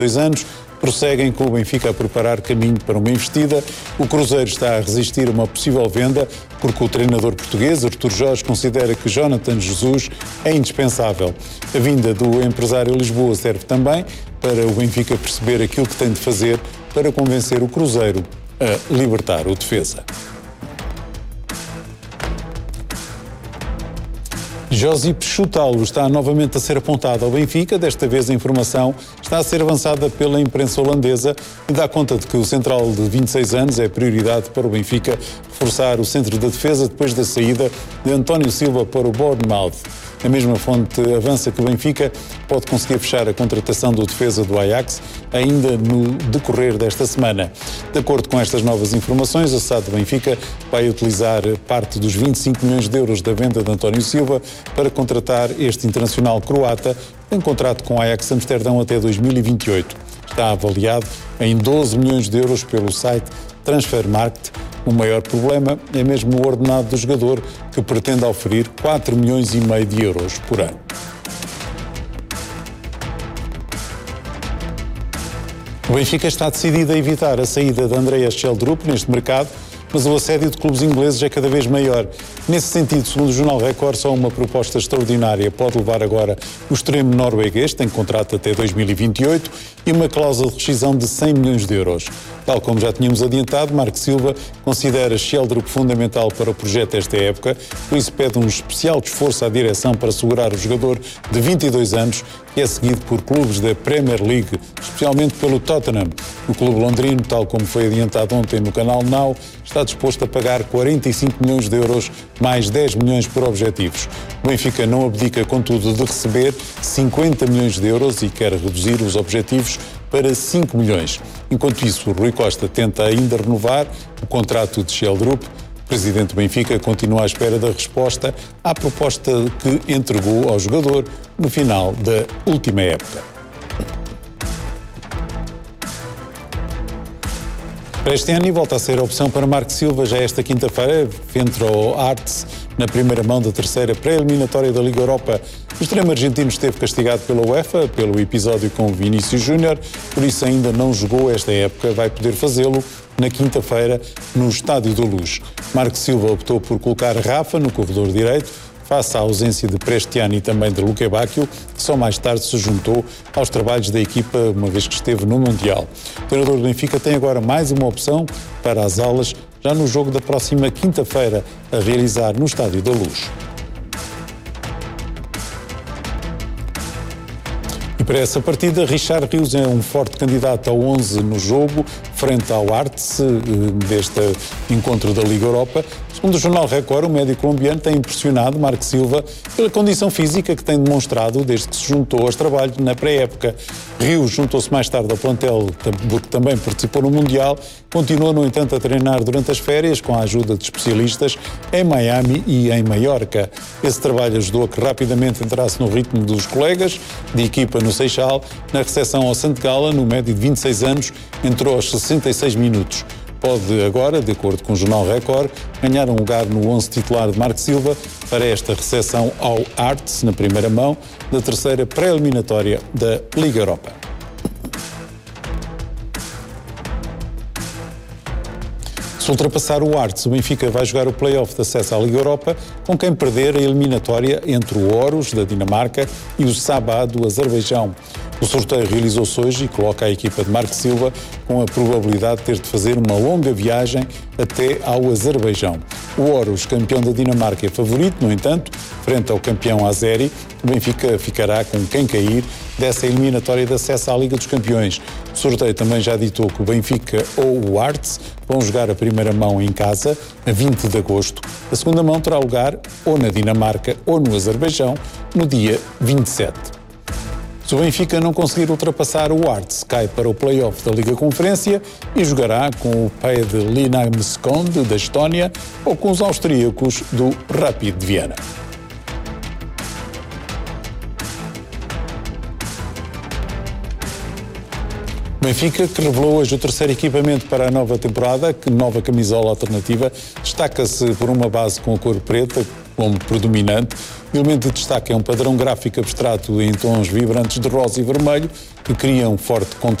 2 anos prosseguem com o Benfica a preparar caminho para uma investida. O Cruzeiro está a resistir a uma possível venda porque o treinador português, Artur Jorge, considera que Jonathan Jesus é indispensável. A vinda do empresário Lisboa serve também para o Benfica perceber aquilo que tem de fazer para convencer o Cruzeiro a libertar o defesa. Josip Chutalo está novamente a ser apontado ao Benfica. Desta vez a informação está a ser avançada pela imprensa holandesa e dá conta de que o central de 26 anos é prioridade para o Benfica reforçar o centro da defesa depois da saída de António Silva para o Bournemouth. A mesma fonte avança que o Benfica pode conseguir fechar a contratação do defesa do Ajax ainda no decorrer desta semana. De acordo com estas novas informações, a SAD do Benfica vai utilizar parte dos 25 milhões de euros da venda de António Silva para contratar este internacional croata em contrato com o Ajax Amsterdão até 2028. Está avaliado em 12 milhões de euros pelo site Transfermarkt. O maior problema é mesmo o ordenado do jogador, que pretende oferir 4,5 milhões de euros por ano. O Benfica está decidido a evitar a saída de Andreas Schjelderup neste mercado, mas o assédio de clubes ingleses é cada vez maior. Nesse sentido, segundo o jornal Record, só uma proposta extraordinária pode levar agora o extremo norueguês, tem contrato até 2028, e uma cláusula de rescisão de 100 milhões de euros. Tal como já tínhamos adiantado, Marco Silva considera Schjelderup fundamental para o projeto esta época, por isso pede um especial esforço à direção para segurar o jogador de 22 anos, que é seguido por clubes da Premier League, especialmente pelo Tottenham. O clube londrino, tal como foi adiantado ontem no canal Now, está disposto a pagar 45 milhões de euros mais 10 milhões por objetivos. O Benfica não abdica, contudo, de receber 50 milhões de euros e quer reduzir os objetivos para 5 milhões. Enquanto isso, o Rui Costa tenta ainda renovar o contrato de Schjelderup. O presidente do Benfica continua à espera da resposta à proposta que entregou ao jogador no final da última época. Para este ano, volta a ser a opção para Marco Silva já esta quinta-feira, frente ao Hearts, na primeira mão da terceira pré-eliminatória da Liga Europa. O extremo argentino esteve castigado pela UEFA pelo episódio com o Vinícius Júnior, por isso ainda não jogou esta época, vai poder fazê-lo na quinta-feira no Estádio da Luz. Marco Silva optou por colocar Rafa no corredor direito, face à ausência de Prestiani e também de Luque Bacchio, que só mais tarde se juntou aos trabalhos da equipa, uma vez que esteve no Mundial. O treinador do Benfica tem agora mais uma opção para as aulas, já no jogo da próxima quinta-feira, a realizar no Estádio da Luz. E para essa partida, Richard Rios é um forte candidato ao 11 no jogo, frente ao Hearts, deste encontro da Liga Europa. Segundo o jornal Record, o médico colombiano tem impressionado Marco Silva pela condição física que tem demonstrado desde que se juntou aos trabalhos na pré-época. Rios juntou-se mais tarde ao plantel, porque também participou no Mundial, continua, no entanto, a treinar durante as férias com a ajuda de especialistas em Miami e em Maiorca. Esse trabalho ajudou a que rapidamente entrasse no ritmo dos colegas de equipa no Seixal. Na recepção ao Sant Gala, no médio de 26 anos, entrou aos 66 minutos. Pode agora, de acordo com o jornal Record, ganhar um lugar no 11 titular de Marco Silva para esta recepção ao Hearts, na primeira mão, da terceira pré-eliminatória da Liga Europa. Se ultrapassar o Hearts, o Benfica vai jogar o play-off de acesso à Liga Europa, com quem perder a eliminatória entre o Horus, da Dinamarca, e o Sabah, do Azerbaijão. O sorteio realizou-se hoje e coloca a equipa de Marco Silva com a probabilidade de ter de fazer uma longa viagem até ao Azerbaijão. O Horus, campeão da Dinamarca, é favorito, no entanto, frente ao campeão Azeri. O Benfica ficará com quem cair dessa eliminatória de acesso à Liga dos Campeões. O sorteio também já ditou que o Benfica ou o Hearts vão jogar a primeira mão em casa, a 20 de agosto. A segunda mão terá lugar ou na Dinamarca ou no Azerbaijão, no dia 27. Se o Benfica não conseguir ultrapassar o Hearts, cai para o play-off da Liga Conferência e jogará com o PAE de Linamskond, da Estónia, ou com os austríacos do Rapid de Viena. Benfica, que revelou hoje o terceiro equipamento para a nova temporada, que nova camisola alternativa, destaca-se por uma base com a cor preta, como predominante. O elemento de destaque é um padrão gráfico abstrato em tons vibrantes de rosa e vermelho, que cria um forte contraste